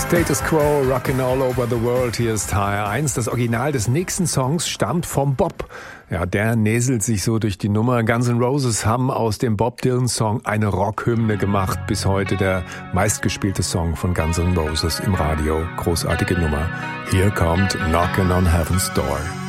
Status Quo, Rockin' All Over the World, hier ist HR1. Das Original des nächsten Songs stammt vom Bob. Ja, der näselt sich so durch die Nummer. Guns N' Roses haben aus dem Bob Dylan-Song eine Rockhymne gemacht. Bis heute der meistgespielte Song von Guns N' Roses im Radio. Großartige Nummer. Hier kommt Knockin' on Heaven's Door.